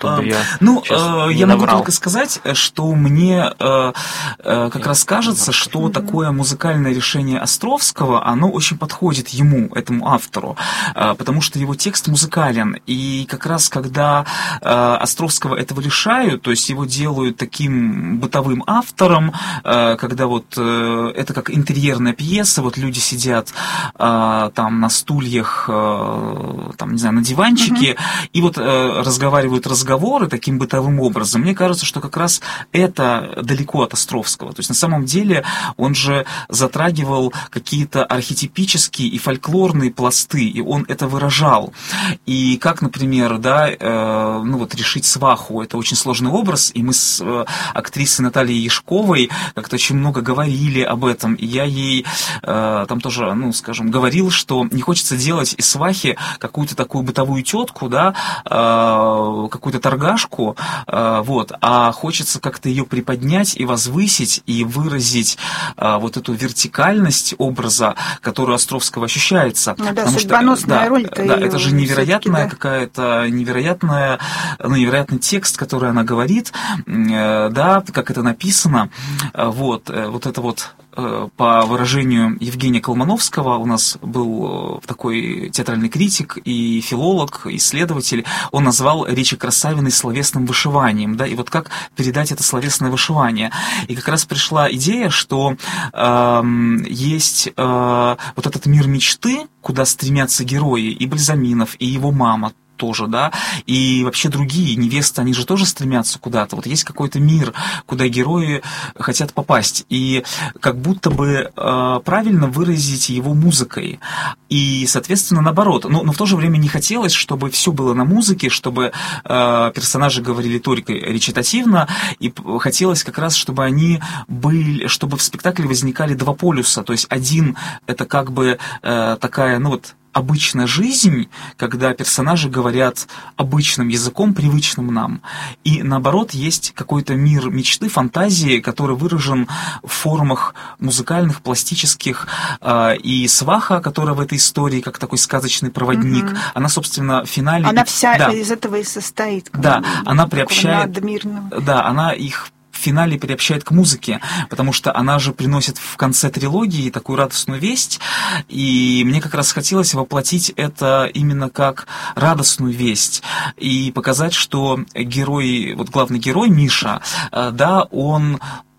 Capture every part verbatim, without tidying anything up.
чтобы я Ну, сейчас я не могу наврал. только сказать, что мне э, э, как раз кажется, что Mm-hmm. такое музыкальное решение Островского, оно очень подходит ему, этому автору, э, потому что его текст музыкален. И как раз когда э, Островского этого лишают, то есть его делают таким бытовым автором, э, когда вот э, это как интерьерная пьеса, вот люди сидят э, там на стульях, э, там, не знаю, на диванчике, mm-hmm. и вот э, разговаривают разговоры таким бытовым образом. Мне кажется, что как раз это далеко от Островского. То есть на самом деле он же затрагивал какие-то архетипические и фольклорные пласты, и он это выражал. И как, например, да, э, ну вот решить сваху, это очень сложный образ, и мы с э, актрисой Натальей Яшковой как-то очень много говорили об этом, и я ей э, там тоже, ну, скажем, говорил, что не хочется делать из свахи какую-то такую бытовую тетку, да, э, какую-то торгашку, э, вот, а хочется как-то ее приподнять и возвысить, и выразить э, вот эту вертикальность образа, которую Островского ощущается. Ну да, судьбоносная да, роль-то да, ее это же невероятная да. какая-то, невероятная, ну, невероятный текст, который она говорит, э, да, как это написано, э, вот, э, вот это вот по выражению Евгения Колмановского, у нас был такой театральный критик и филолог, исследователь, он назвал речи Красавиной словесным вышиванием, да, и вот как передать это словесное вышивание. И как раз пришла идея, что э, есть э, вот этот мир мечты, куда стремятся герои, и Бальзаминов, и его мама, тоже, да, и вообще другие невесты, они же тоже стремятся куда-то. Вот есть какой-то мир, куда герои хотят попасть, и как будто бы э, правильно выразить его музыкой. И, соответственно, наоборот. Но, но в то же время не хотелось, чтобы все было на музыке, чтобы э, персонажи говорили только речитативно, и хотелось как раз, чтобы они были, чтобы в спектакле возникали два полюса. То есть один — это как бы э, такая, ну вот, обычная жизнь, когда персонажи говорят обычным языком, привычным нам. И наоборот, есть какой-то мир мечты, фантазии, который выражен в формах музыкальных, пластических. И сваха, которая в этой истории, как такой сказочный проводник, mm-hmm. она, собственно, в финале... Она вся да. из этого и состоит. Да, она приобщает... Да, она их... в финале приобщает к музыке, потому что она же приносит в конце трилогии такую радостную весть, и мне как раз хотелось воплотить это именно как радостную весть, и показать, что герой, вот главный герой Миша, да, он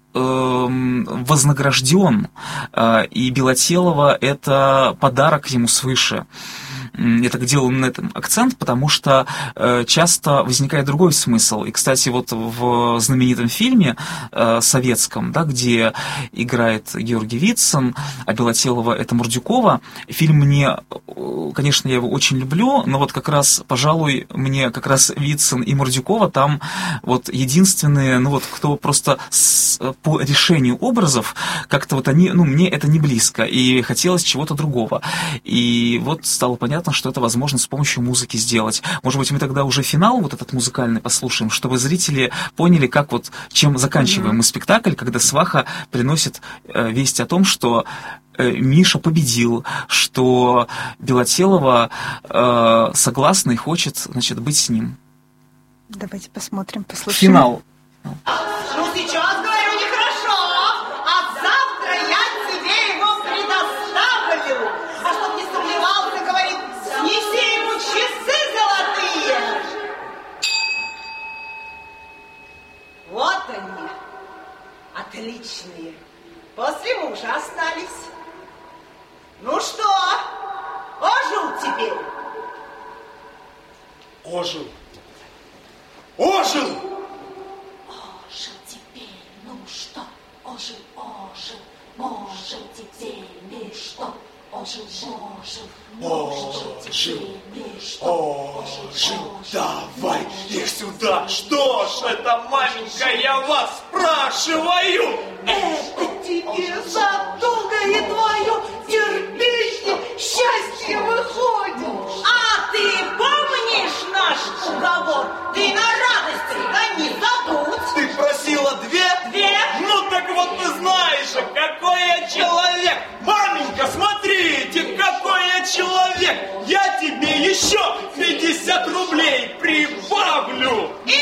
вознагражден, и Белотелова — это подарок ему свыше. Я так делал на этом акцент, потому что э, часто возникает другой смысл. И, кстати, вот в знаменитом фильме э, советском, да, где играет Георгий Вицин, а Белотелова — это Мордюкова, фильм мне, конечно, я его очень люблю, но вот как раз, пожалуй, мне как раз Вицин и Мордюкова там вот единственные, ну вот кто просто с, по решению образов, как-то вот они, ну, мне это не близко, и хотелось чего-то другого. И вот стало понятно, что это возможно с помощью музыки сделать. Может быть, мы тогда уже финал вот этот музыкальный послушаем, чтобы зрители поняли, как вот, чем заканчиваем mm-hmm. мы спектакль, когда сваха приносит э, весть о том, что э, Миша победил, что Белотелова э, согласна и хочет, значит, быть с ним. Давайте посмотрим, послушаем. Финал. Ну, сейчас, говорю, нехорошо, а завтра я тебе его предоставлю. А чтоб не сомневался, говорит, снеси ему часы золотые. Вот они, отличные, после мужа остались. Ну что, ожил теперь? Ожил. Ожил! Ожил теперь, ну что? Ожил, ожил, ожил теперь, ну что? Ожил, ожил, ожил теперь, ну что? Ожил, давай их сюда! Что ж это, маменька, я вас спрашиваю? Это тебе за долгое твое терпение счастье выходит. А ты помнишь наш уговор? Ты на радости, да не забудь. Ты просила две? Две. Ну так вот ты знаешь, какой я человек. Маменька, смотрите, какой я человек. человек, я тебе еще пятьдесят рублей прибавлю.